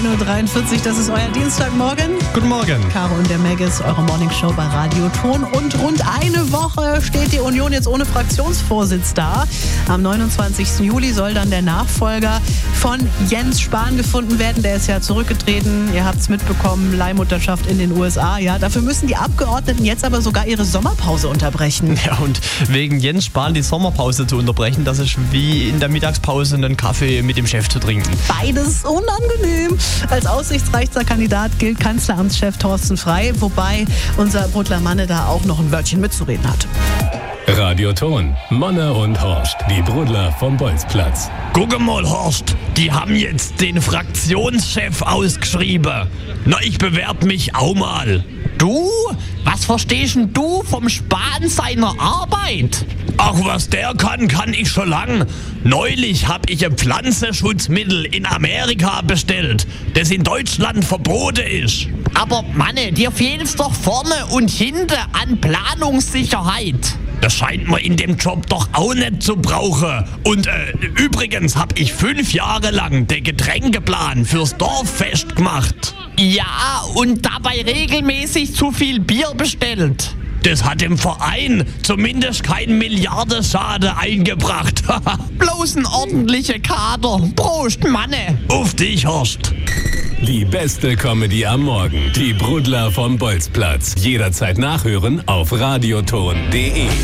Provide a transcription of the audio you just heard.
9.43 Uhr, das ist euer Dienstagmorgen. Guten Morgen. Caro und der Maggis, eure Morningshow bei Radio Ton. Und rund eine Woche steht die Union jetzt ohne Fraktionsvorsitz da. Am 29. Juli soll dann der Nachfolger von Jens Spahn gefunden werden. Der ist ja zurückgetreten. Ihr habt es mitbekommen, Leihmutterschaft in den USA. Ja, dafür müssen die Abgeordneten jetzt aber sogar ihre Sommerpause unterbrechen. Ja, und wegen Jens Spahn die Sommerpause zu unterbrechen, das ist wie in der Mittagspause einen Kaffee mit dem Chef zu trinken. Beides unangenehm. Als aussichtsreichster Kandidat gilt Kanzleramtschef Thorsten Frey, wobei unser Brudler Manne da auch noch ein Wörtchen mitzureden hat. Radio Ton, Manne und Horst, die Brudler vom Bolzplatz. Guck mal, Horst, die haben jetzt den Fraktionschef ausgeschrieben. Na, ich bewerb mich auch mal. Du? Was verstehst denn du vom Spahn seiner Arbeit? Ach, was der kann ich schon lang. Neulich hab ich ein Pflanzenschutzmittel in Amerika bestellt, das in Deutschland verboten ist. Aber Manne, dir fehlt's doch vorne und hinten an Planungssicherheit. Das scheint man in dem Job doch auch nicht zu brauchen. Und übrigens hab ich 5 Jahre lang den Getränkeplan fürs Dorffest gemacht. Ja, und dabei regelmäßig zu viel Bier bestellt. Das hat dem Verein zumindest keinen Milliardenschaden eingebracht. Bloß ein ordentlicher Kader. Prost, Manne. Auf dich, Horst. Die beste Comedy am Morgen. Die Brudler vom Bolzplatz. Jederzeit nachhören auf radioton.de.